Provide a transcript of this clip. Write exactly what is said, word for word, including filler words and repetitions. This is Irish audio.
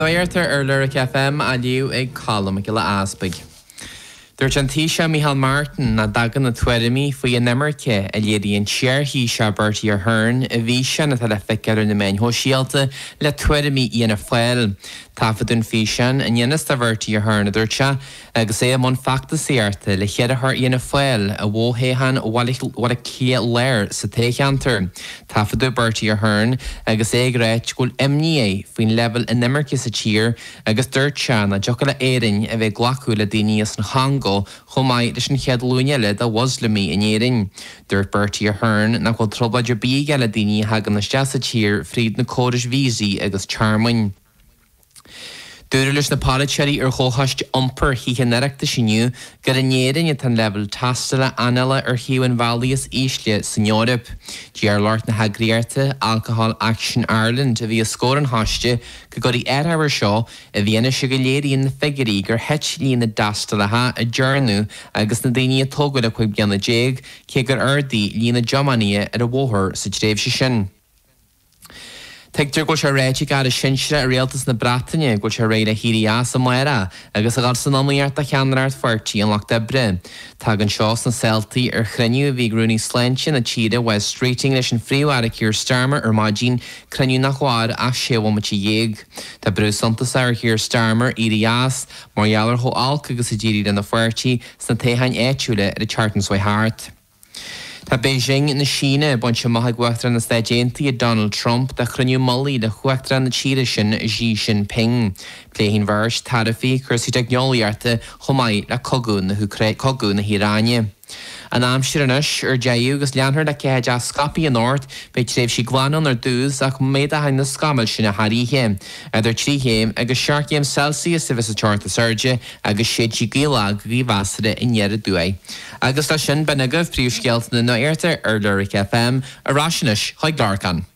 Dóirtar ar Lyric F M a liú ag colm go le aspaig. Dúirt an Taoiseach Micheál Martin na dagan na tuairimí faoi an Imirce a léiríonn tíorthaí se Bertie Ahern a bhí se na tal ficear na main hóisialta le tuairimí íana foiil. Tafadún fi sin an dhéanas tá Bertie Ahern a dúirte agus é am facta séarta le chéad ath íana foiil a bhóhéhan bhla cí léir sa técheantar. Tafadú Bertie Ahern agus é gréit gúil imní faoin level in Imirce sa tír agus dúirt se na deocha le éireann a bheith ghlacu le daoine as na hangó chomáid leis an chead lúneile a waslamí in éireann. Dúirt Bertie Ahern na chud trobaidir bíige le daoine hagan na steasa tír fríd na córis vísaí agus charmain. Dúir leis na pálaitirí ar chóchaist iompar híthe neireachta sinniu gur an éireann tan level tastal anile ar Huon Valley's Ísle san Eorop. Dí ar láirt na hagriarta Alcohol Action Ireland a bhí a scór an háiste go gurí airthar seo a bhíana se go léiríonn na figurí gur heit lína dastalatha a dúirnú agus na daoine tógad a chuig beanna déag cé gur ardaí lína Geomania ar a bhóthir sa dréimh sin. Teagtar go se réiti gar a sinsre a réaltas na Brataine go se réid a hírí as am mara agus a gal san amíart a cheanrart fuirtí an lach debre. Tag an seos na Celtaí ar chreniu bhí grúní slentin a tíide West Streeting leis an fríomhhar a Keir Starmer ar maidín chreniu nach chláir a séhha matí dhéag. Tá brú santas ar Keir Starmer írí as margheallar ho alca agus a ddírí den na fuirtí san téhain éitiúile ar a Chartonsway Hart. Tá Beijing na Síne buint se maithe ghuachtar na stadéntaí a Donald Trump de chruniú molí de chuachtar na tíre sin Xi Jinping. Pléhín bhirs tarifaí chuirsaí teagneolaíarta chomáid le cogún na cogún na Híráine. An amsir anis ar deú agus leanthir le céad a scapi an ort be tréimh si glánan ar dús ach méid a hain na scamal sin na haíthe. Idir tríhéim agus seaarcéim Celsius sa bheits a teirta surge agus séad si gílag gí bhasada in dhearad dúai. Agus tá sin benagah príomhscealt na nó airta ar Lyric F M a ráisinis chuig Darcan.